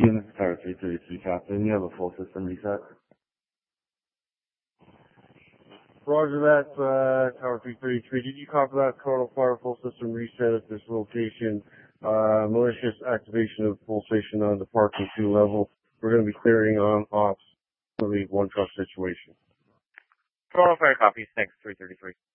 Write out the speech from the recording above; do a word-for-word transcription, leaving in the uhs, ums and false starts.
Ian, this is Tower three thirty-three, Captain. You have a full system reset. Roger that, uh, Tower three thirty-three. Did you copy that? Total fire full system reset at this location. Uh, malicious activation of full station on the parking two level. We're going to be clearing on ops for the one truck situation. Total fire copies. Thanks, three thirty-three.